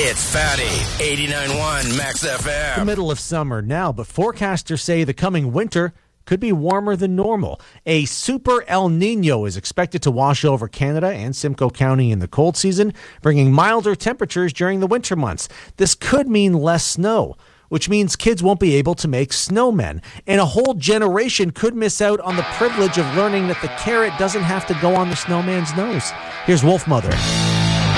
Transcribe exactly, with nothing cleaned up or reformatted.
It's Fatty, eighty-nine point one Max F M. The middle of summer now, but forecasters say the coming winter could be warmer than normal. A super El Nino is expected to wash over Canada and Simcoe County in the cold season, bringing milder temperatures during the winter months. This could mean less snow, which means kids won't be able to make snowmen. And a whole generation could miss out on the privilege of learning that the carrot doesn't have to go on the snowman's nose. Here's Wolf Mother.